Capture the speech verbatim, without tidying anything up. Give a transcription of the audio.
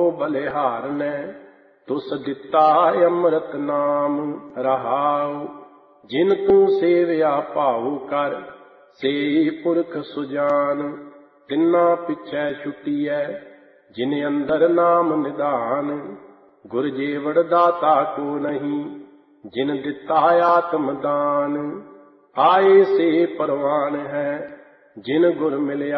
ਬਲਿਹਾਰਨੈ। ਤੁਸ ਦਿੱਤਾ ਅੰਮ੍ਰਿਤ ਨਾਮ ਰਹਾਉ। ਜਿਨ ਤੂੰ ਸੇਵਿਆ ਭਾਉ ਕਰ, ਸੇਈ ਪੁਰਖ ਸੁਜਾਨ। ਤਿੰਨਾ ਪਿਛੈ ਛੁਟੀਐ, ਜਿਨ ਅੰਦਰ ਨਾਮ ਨਿਧਾਨ। ਗੁਰ ਜੀਵੜ ਦਾਤਾ ਕੋ ਨਹੀਂ, ਜਿਨ ਦਿੱਤਾ ਆਤਮ ਦਾਨ। ਆਏ ਸੇ ਪਰਵਾਨ ਹੈ, ਜਿਨ ਗੁਰ ਮਿਲਿਆ